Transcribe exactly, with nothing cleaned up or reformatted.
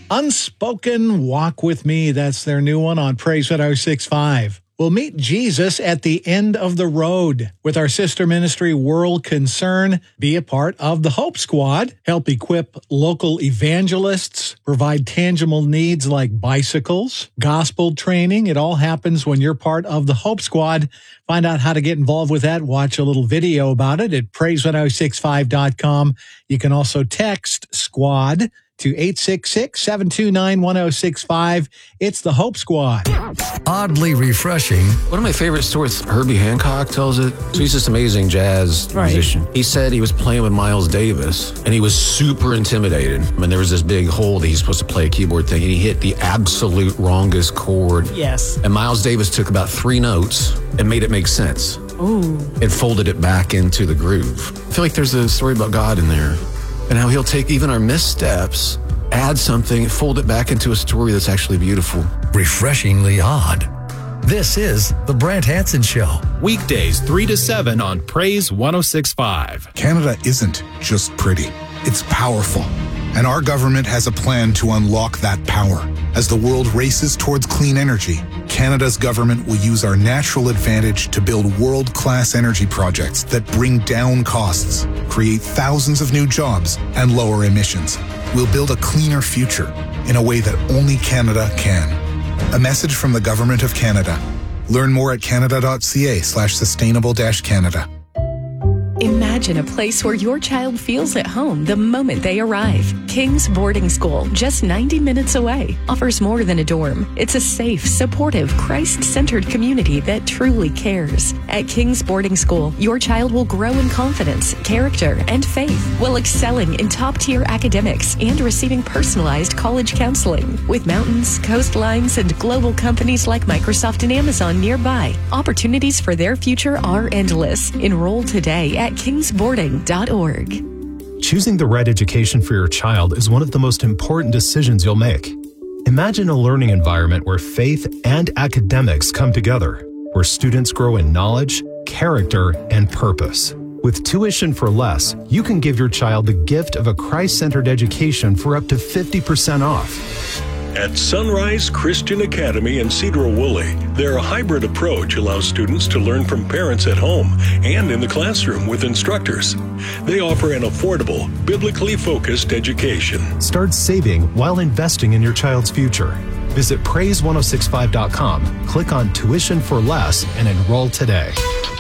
Unspoken Walk With Me. That's their new one on Praise ten sixty-five. We'll meet Jesus at the end of the road with our sister ministry, World Concern. Be a part of the Hope Squad. Help equip local evangelists. Provide tangible needs like bicycles, gospel training. It all happens when you're part of the Hope Squad. Find out how to get involved with that. Watch a little video about it at praise ten sixty-five dot com. You can also text SQUAD to eight six six, seven two nine, one zero six five. It's the Hope Squad. Oddly refreshing. One of my favorite stories, Herbie Hancock tells it. So he's this amazing jazz right. musician. He said he was playing with Miles Davis, and he was super intimidated. I mean, there was this big hole that he's supposed to play a keyboard thing, and he hit the absolute wrongest chord. Yes. And Miles Davis took about three notes and made it make sense. Ooh. And folded it back into the groove. I feel like there's a story about God in there, and how he'll take even our missteps, add something, fold it back into a story that's actually beautiful. Refreshingly odd. This is The Brant Hansen Show. Weekdays, three to seven on Praise ten sixty-five. Canada isn't just pretty. It's powerful. And our government has a plan to unlock that power. As the world races towards clean energy, Canada's government will use our natural advantage to build world-class energy projects that bring down costs, create thousands of new jobs, and lower emissions. We'll build a cleaner future in a way that only Canada can. A message from the Government of Canada. Learn more at canada.ca slash sustainable dash Canada. Imagine a place where your child feels at home the moment they arrive. King's Boarding School, just ninety minutes away, offers more than a dorm. It's a safe, supportive, Christ-centered community that truly cares. At King's Boarding School, your child will grow in confidence, character, and faith while excelling in top-tier academics and receiving personalized college counseling. With mountains, coastlines, and global companies like Microsoft and Amazon nearby, opportunities for their future are endless. Enroll today at kings boarding dot org. Choosing the right education for your child is one of the most important decisions you'll make. Imagine a learning environment where faith and academics come together, where students grow in knowledge, character, and purpose. With Tuition for Less, you can give your child the gift of a Christ-centered education for up to fifty percent off. At Sunrise Christian Academy in Cedar-Woolley, their hybrid approach allows students to learn from parents at home and in the classroom with instructors. They offer an affordable, biblically focused education. Start saving while investing in your child's future. Visit praise ten sixty-five dot com, click on Tuition for Less, and enroll today.